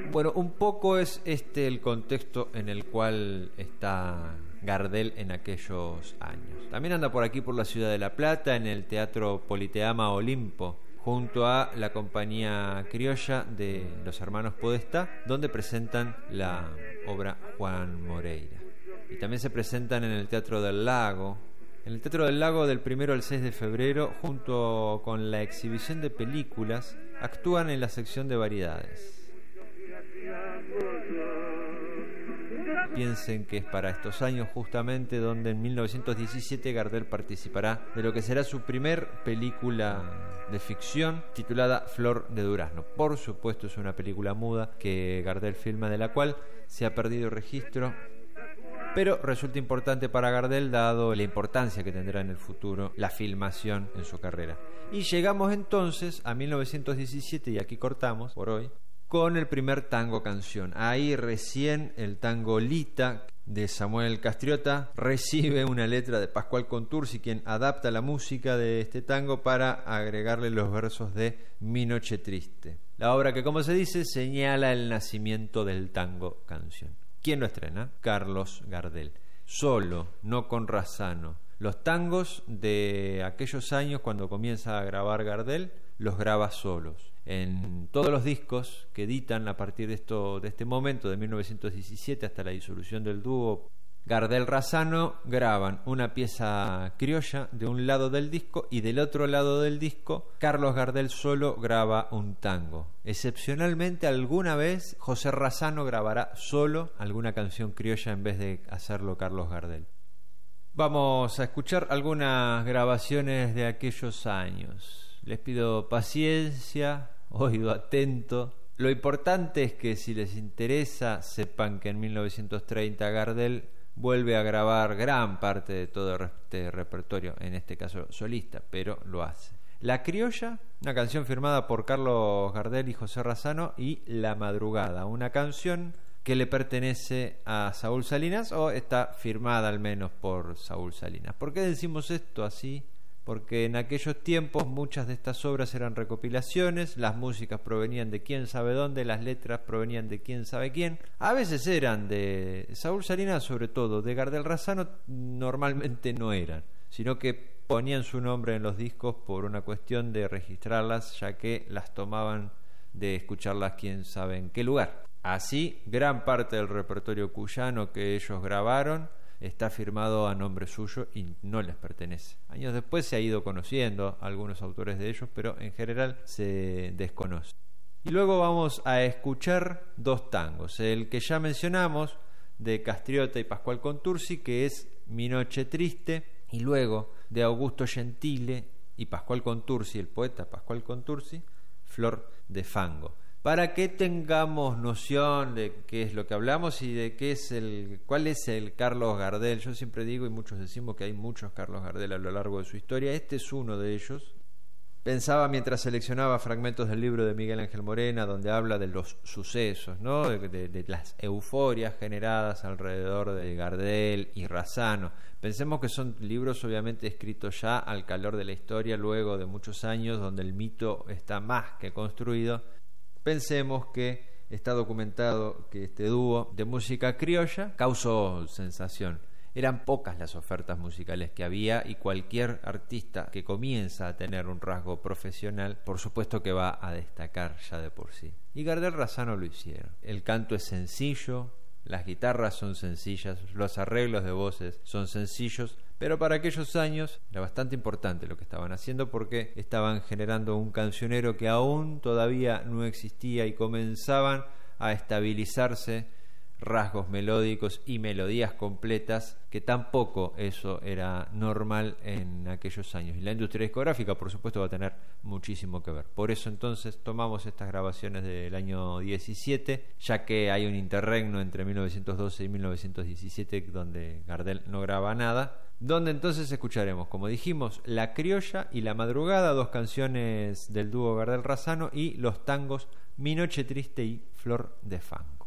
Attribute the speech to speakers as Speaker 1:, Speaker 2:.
Speaker 1: Bueno, un poco es el contexto en el cual está Gardel en aquellos años. También anda por aquí por la ciudad de La Plata, en el Teatro Politeama Olimpo, junto a la compañía criolla de los hermanos Podestá, donde presentan la obra Juan Moreira. Y también se presentan en el Teatro del Lago. En el Teatro del Lago del 1 al 6 de febrero, junto con la exhibición de películas, actúan en la sección de variedades. Piensen que es para estos años justamente donde en 1917 Gardel participará de lo que será su primer película de ficción titulada Flor de Durazno. Por supuesto es una película muda que Gardel filma, de la cual se ha perdido registro, pero resulta importante para Gardel dado la importancia que tendrá en el futuro la filmación en su carrera. Y llegamos entonces a 1917, y aquí cortamos por hoy, con el primer tango canción. Ahí recién el tango Lita de Samuel Castriota recibe una letra de Pascual Contursi, quien adapta la música de este tango para agregarle los versos de Mi Noche Triste. La obra que, como se dice, señala el nacimiento del tango canción. ¿Quién lo estrena? Carlos Gardel. Solo, no con Razzano. Los tangos de aquellos años, cuando comienza a grabar Gardel, los graba solos. En todos los discos que editan a partir de este momento, de 1917 hasta la disolución del dúo Gardel-Razzano, graban una pieza criolla de un lado del disco, y del otro lado del disco Carlos Gardel solo graba un tango. Excepcionalmente, alguna vez José Razzano grabará solo alguna canción criolla en vez de hacerlo Carlos Gardel. Vamos a escuchar algunas grabaciones de aquellos años. Les pido paciencia, oído atento. Lo importante es que, si les interesa, sepan que en 1930 Gardel vuelve a grabar gran parte de todo este repertorio, en este caso solista, pero lo hace. La Criolla, una canción firmada por Carlos Gardel y José Razzano, y La Madrugada, una canción que le pertenece a Saúl Salinas, o está firmada al menos por Saúl Salinas. ¿Por qué decimos esto así? Porque en aquellos tiempos muchas de estas obras eran recopilaciones, las músicas provenían de quién sabe dónde, las letras provenían de quién sabe quién. A veces eran de Saúl Salinas, sobre todo. De Gardel Razzano normalmente no eran, sino que ponían su nombre en los discos por una cuestión de registrarlas, ya que las tomaban de escucharlas quién sabe en qué lugar. Así, gran parte del repertorio cuyano que ellos grabaron está firmado a nombre suyo y no les pertenece. Años después se ha ido conociendo algunos autores de ellos, pero en general se desconoce. Y luego vamos a escuchar dos tangos. El que ya mencionamos, de Castriota y Pascual Contursi, que es Mi Noche Triste, y luego de Augusto Gentile y Pascual Contursi, el poeta Pascual Contursi, Flor de Fango. Para que tengamos noción de qué es lo que hablamos y de cuál es el Carlos Gardel. Yo siempre digo, y muchos decimos, que hay muchos Carlos Gardel a lo largo de su historia. Este es uno de ellos. Pensaba mientras seleccionaba fragmentos del libro de Miguel Ángel Morena, donde habla de los sucesos, ¿no? de las euforias generadas alrededor de Gardel y Razzano. Pensemos que son libros obviamente escritos ya al calor de la historia, luego de muchos años, donde el mito está más que construido. Pensemos que está documentado que este dúo de música criolla causó sensación. Eran pocas las ofertas musicales que había, y cualquier artista que comienza a tener un rasgo profesional, por supuesto que va a destacar ya de por sí. Y Gardel Razzano lo hicieron. El canto es sencillo, las guitarras son sencillas, los arreglos de voces son sencillos, pero para aquellos años era bastante importante lo que estaban haciendo, porque estaban generando un cancionero que aún todavía no existía, y comenzaban a estabilizarse rasgos melódicos y melodías completas, que tampoco eso era normal en aquellos años. Y la industria discográfica, por supuesto, va a tener muchísimo que ver. Por eso entonces tomamos estas grabaciones del año 17, ya que hay un interregno entre 1912 y 1917 donde Gardel no graba nada, donde entonces escucharemos, como dijimos, La Criolla y La Madrugada, dos canciones del dúo Gardel Razzano, y los tangos Mi Noche Triste y Flor de Fango.